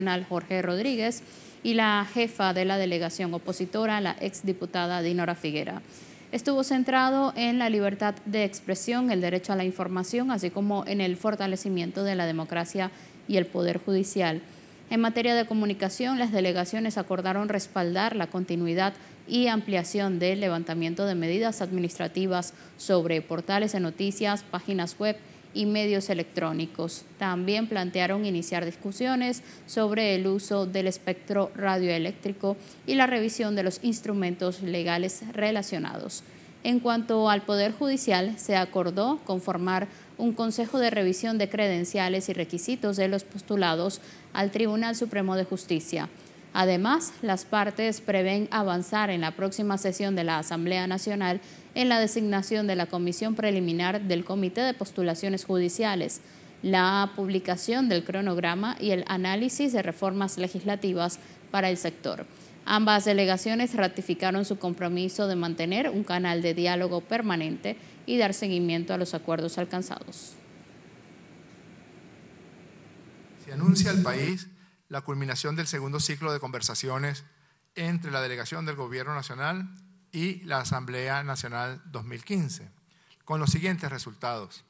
Jorge Rodríguez y la jefa de la delegación opositora, la exdiputada Dinora Figuera. Estuvo centrado en la libertad de expresión, el derecho a la información, así como en el fortalecimiento de la democracia y el poder judicial. En materia de comunicación, las delegaciones acordaron respaldar la continuidad y ampliación del levantamiento de medidas administrativas sobre portales de noticias, páginas web y medios electrónicos. También plantearon iniciar discusiones sobre el uso del espectro radioeléctrico y la revisión de los instrumentos legales relacionados. En cuanto al Poder Judicial, se acordó conformar un Consejo de Revisión de Credenciales y Requisitos de los postulados al Tribunal Supremo de Justicia. Además, las partes prevén avanzar en la próxima sesión de la Asamblea Nacional en la designación de la Comisión Preliminar del Comité de Postulaciones Judiciales, la publicación del cronograma y el análisis de reformas legislativas para el sector. Ambas delegaciones ratificaron su compromiso de mantener un canal de diálogo permanente y dar seguimiento a los acuerdos alcanzados. Se anuncia al país la culminación del segundo ciclo de conversaciones entre la Delegación del Gobierno Nacional y la Asamblea Nacional 2015, con los siguientes resultados.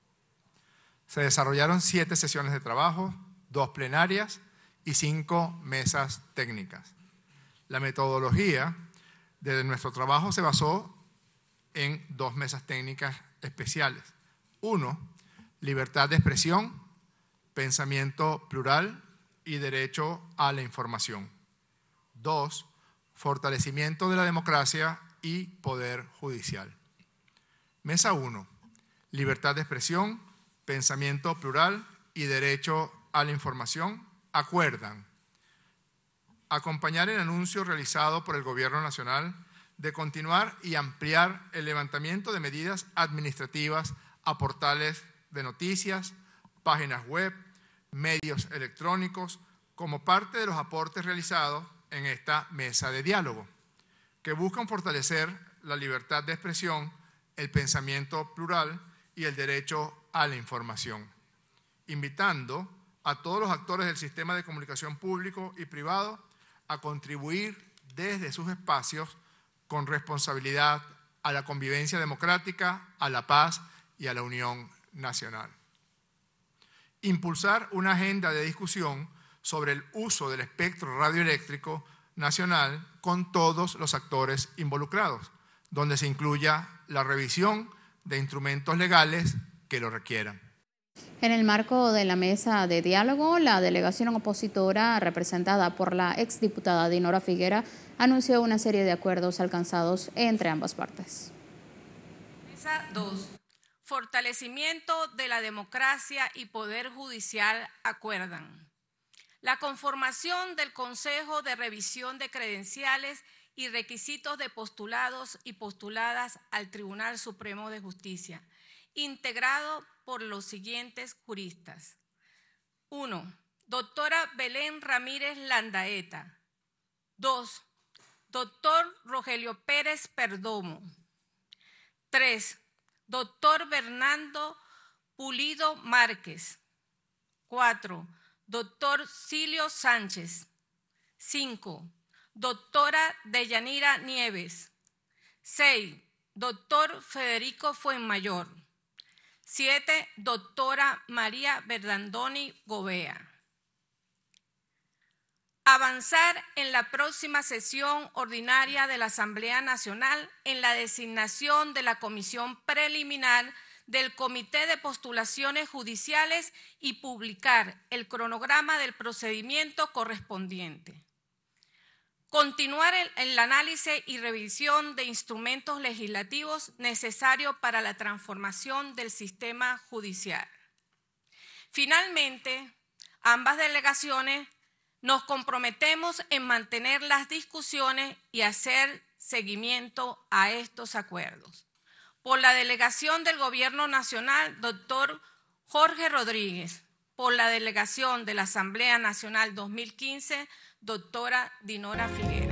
Se desarrollaron 7 sesiones de trabajo, 2 plenarias y 5 mesas técnicas. La metodología de nuestro trabajo se basó en 2 mesas técnicas especiales. 1, libertad de expresión, pensamiento plural y derecho a la información. 2, fortalecimiento de la democracia y poder judicial. Mesa 1, libertad de expresión, pensamiento plural y derecho a la información, acuerdan acompañar el anuncio realizado por el Gobierno Nacional de continuar y ampliar el levantamiento de medidas administrativas a portales de noticias, páginas web, medios electrónicos, como parte de los aportes realizados en esta mesa de diálogo, que buscan fortalecer la libertad de expresión, el pensamiento plural y el derecho a la información, invitando a todos los actores del sistema de comunicación público y privado a contribuir desde sus espacios con responsabilidad a la convivencia democrática, a la paz y a la unión nacional. Impulsar una agenda de discusión sobre el uso del espectro radioeléctrico nacional con todos los actores involucrados, donde se incluya la revisión de instrumentos legales que lo requieran. En el marco de la mesa de diálogo, la delegación opositora, representada por la exdiputada Dinora Figuera, anunció una serie de acuerdos alcanzados entre ambas partes. Mesa 2. Fortalecimiento de la democracia y poder judicial acuerdan. La conformación del Consejo de Revisión de Credenciales y Requisitos de Postulados y Postuladas al Tribunal Supremo de Justicia, integrado por los siguientes juristas. 1. Doctora Belén Ramírez Landaeta. 2. Doctor Rogelio Pérez Perdomo. 3. Doctor Bernardo Pulido Márquez. 4. Doctor Silio Sánchez. 5. Doctora Deyanira Nieves. 6. Doctor Federico Fuenmayor. 7. Doctora María Verdandoni Gobea. Avanzar en la próxima sesión ordinaria de la Asamblea Nacional en la designación de la Comisión Preliminar del Comité de Postulaciones Judiciales y publicar el cronograma del procedimiento correspondiente. Continuar el análisis y revisión de instrumentos legislativos necesarios para la transformación del sistema judicial. Finalmente, ambas delegaciones nos comprometemos en mantener las discusiones y hacer seguimiento a estos acuerdos. Por la delegación del Gobierno Nacional, doctor Jorge Rodríguez. Por la delegación de la Asamblea Nacional 2015, doctora Dinora Figuera.